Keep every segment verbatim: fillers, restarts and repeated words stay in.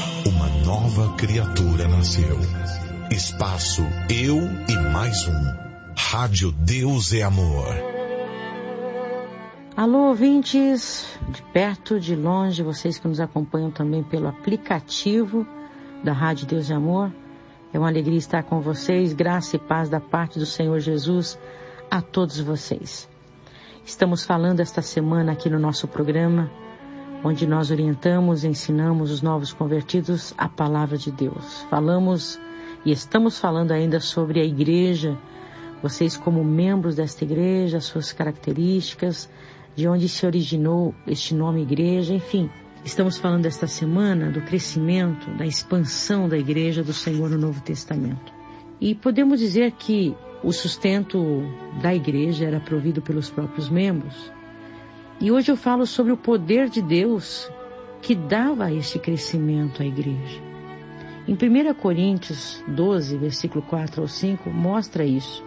Uma nova criatura nasceu. Espaço Eu e Mais Um. Rádio Deus é Amor. Alô, ouvintes, de perto, de longe, vocês que nos acompanham também pelo aplicativo da Rádio Deus é Amor. É uma alegria estar com vocês, graça e paz da parte do Senhor Jesus a todos vocês. Estamos falando esta semana aqui no nosso programa, onde nós orientamos e ensinamos os novos convertidos a palavra de Deus. Falamos e estamos falando ainda sobre a igreja, vocês como membros desta igreja, suas características, de onde se originou este nome igreja, enfim. Estamos falando esta semana do crescimento, da expansão da igreja do Senhor no Novo Testamento. E podemos dizer que o sustento da igreja era provido pelos próprios membros. E hoje eu falo sobre o poder de Deus que dava este crescimento à igreja. Em primeira Coríntios doze, versículo quatro ao cinco, mostra isso.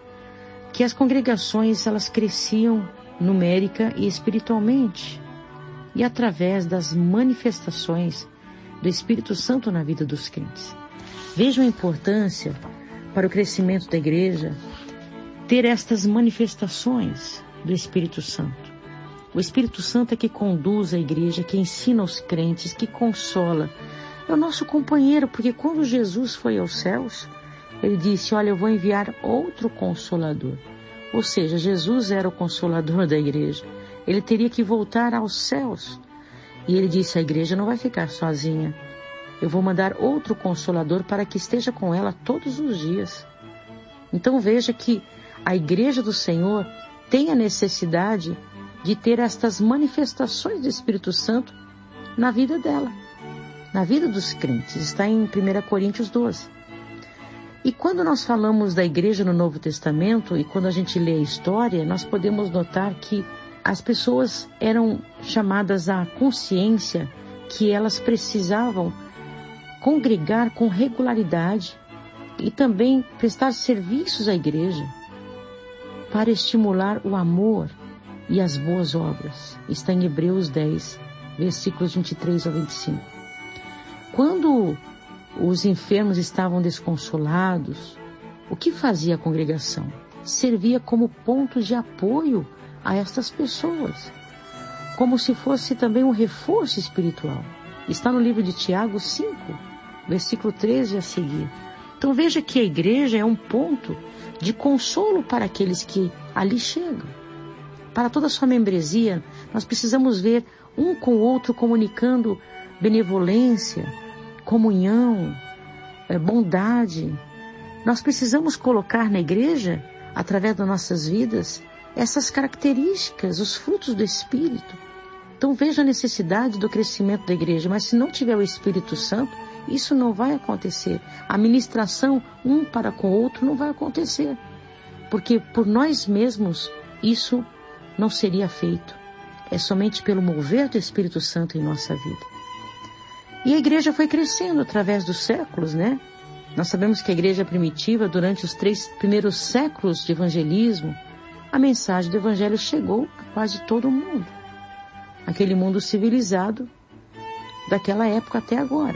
Que as congregações, elas cresciam numérica e espiritualmente. E através das manifestações do Espírito Santo na vida dos crentes. Vejam a importância para o crescimento da igreja ter estas manifestações do Espírito Santo. O Espírito Santo é que conduz a igreja, que ensina os crentes, que consola. É o nosso companheiro, porque quando Jesus foi aos céus, ele disse, olha, eu vou enviar outro Consolador. Ou seja, Jesus era o Consolador da igreja. Ele teria que voltar aos céus. E ele disse, a igreja não vai ficar sozinha. Eu vou mandar outro Consolador para que esteja com ela todos os dias. Então veja que a igreja do Senhor tem a necessidade de ter estas manifestações do Espírito Santo na vida dela, na vida dos crentes. Está em primeira Coríntios doze. E quando nós falamos da igreja no Novo Testamento, e quando a gente lê a história, nós podemos notar que as pessoas eram chamadas à consciência que elas precisavam congregar com regularidade e também prestar serviços à igreja para estimular o amor e as boas obras. Está em Hebreus dez, versículos vinte e três ao vinte e cinco. Quando os enfermos estavam desconsolados, o que fazia a congregação? Servia como ponto de apoio a estas pessoas, como se fosse também um reforço espiritual. Está no livro de Tiago cinco, versículo treze a seguir. Então veja que a igreja é um ponto de consolo para aqueles que ali chegam. Para toda a sua membresia, nós precisamos ver um com o outro comunicando benevolência, comunhão, bondade. Nós precisamos colocar na igreja, através das nossas vidas, essas características, os frutos do Espírito. Então veja a necessidade do crescimento da igreja, mas se não tiver o Espírito Santo, isso não vai acontecer. A ministração um para com o outro não vai acontecer, porque por nós mesmos isso não seria feito. É somente pelo mover do Espírito Santo em nossa vida. E a igreja foi crescendo através dos séculos, né? Nós sabemos que a igreja primitiva, durante os três primeiros séculos de evangelismo, a mensagem do evangelho chegou a quase todo mundo. Aquele mundo civilizado daquela época até agora.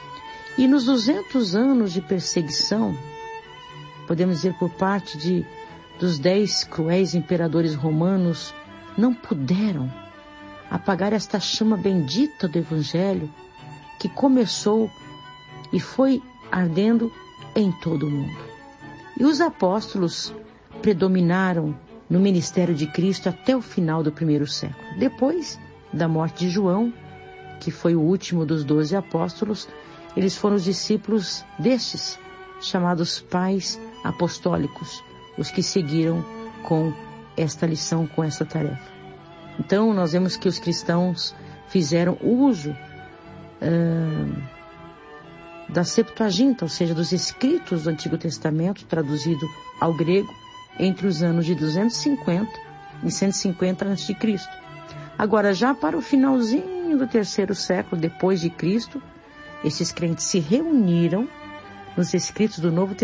E nos duzentos anos de perseguição, podemos dizer por parte de, dos dez cruéis imperadores romanos, não puderam apagar esta chama bendita do evangelho que começou e foi ardendo em todo o mundo. E os apóstolos predominaram no ministério de Cristo até o final do primeiro século. Depois da morte de João, que foi o último dos doze apóstolos, eles foram os discípulos destes, chamados pais apostólicos, os que seguiram com esta lição, com esta tarefa. Então, nós vemos que os cristãos fizeram uso uh, da Septuaginta, ou seja, dos escritos do Antigo Testamento, traduzido ao grego, entre os anos de duzentos e cinquenta e cento e cinquenta antes de Cristo. Agora, já para o finalzinho do terceiro século depois de Cristo, esses crentes se reuniram nos escritos do Novo Testamento